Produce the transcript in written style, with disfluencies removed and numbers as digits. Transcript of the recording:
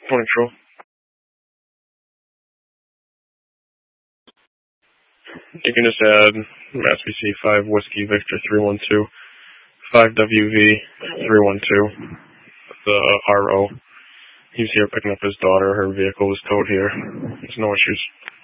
Morning, Patrol. You can just add Mass BC 5 Whiskey Victor 312, 5WV 312, the RO. He's here picking up his daughter. Her vehicle was towed here. There's no issues.